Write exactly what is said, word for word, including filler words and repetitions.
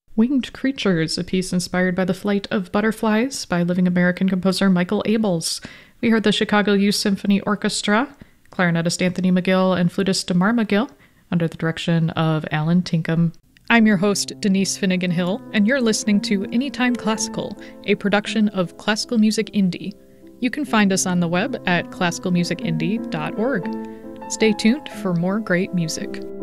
Winged Creatures, a piece inspired by the flight of butterflies by living American composer Michael Abels. We heard the Chicago Youth Symphony Orchestra, clarinetist Anthony McGill and flutist Damar McGill, under the direction of Alan Tinkham. I'm your host, Denise Finnegan Hill, and you're listening to Anytime Classical, a production of Classical Music Indie. You can find us on the web at classical music indie dot org. Stay tuned for more great music.